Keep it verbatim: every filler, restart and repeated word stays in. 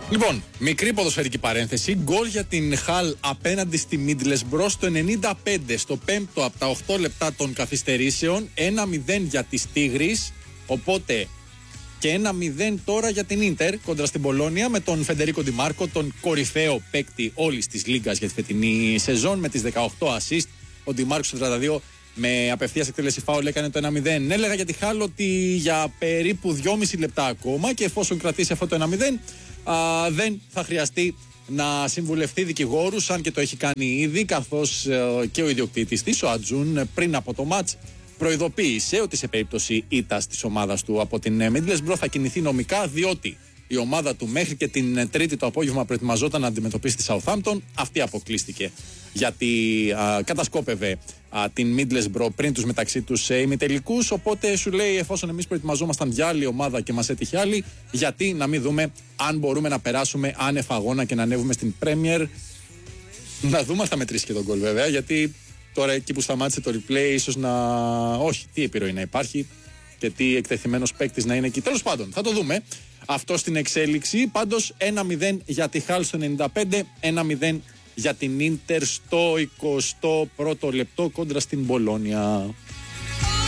Λοιπόν, μικρή ποδοσφαιρική παρένθεση. Γκολ για την Χαλ απέναντι στη Μίντλεσμπρο στο ενενήντα πέντε, στο πέμπτο από τα οκτώ λεπτά των καθυστερήσεων. ένα μηδέν για τις Τίγρης. Οπότε και ένα μηδέν τώρα για την Ίντερ κόντρα στην Πολόνια με τον Φεντερίκο Ντι Μάρκο, τον κορυφαίο παίκτη όλης της Λίγκας για τη φετινή σεζόν με τις δεκαοκτώ assist. Ο Ντι Μάρκο στο τριάντα δύο με απευθείας εκτέλεση φάουλ έκανε το ένα μηδέν. Έλεγα για τη Χαλ ότι για περίπου δυόμιση λεπτά ακόμα και εφόσον κρατήσει αυτό το ένα μηδέν α, δεν θα χρειαστεί να συμβουλευτεί δικηγόρους, αν και το έχει κάνει ήδη, καθώς α, και ο ιδιοκτήτης της, ο Ατζούν, πριν από το μάτς προειδοποίησε ότι σε περίπτωση ήττας της ομάδας του από την Μίντλεσμπρο θα κινηθεί νομικά, διότι η ομάδα του μέχρι και την Τρίτη το απόγευμα προετοιμαζόταν να αντιμετωπίσει τη Southampton. Αυτή αποκλείστηκε γιατί α, κατασκόπευε α, την Μίντλεσμπρο πριν τους μεταξύ τους σε ημιτελικούς. Οπότε σου λέει, εφόσον εμείς προετοιμαζόμασταν για άλλη ομάδα και μας έτυχε άλλη, γιατί να μην δούμε αν μπορούμε να περάσουμε άνευ αγώνα και να ανέβουμε στην Premier. Να δούμε αν θα μετρήσει και τον γκολ βέβαια, γιατί τώρα εκεί που σταμάτησε το replay ίσως να... όχι, τι επιρροή να υπάρχει και τι εκτεθειμένος παίκτης να είναι εκεί. Τέλος πάντων, θα το δούμε αυτό στην εξέλιξη. Πάντως ένα μηδέν για τη Χαλ στο ενενήντα πέντε, ένα μηδέν για την Ίντερ στο εικοστό πρώτο λεπτό κόντρα στην Μπολόνια.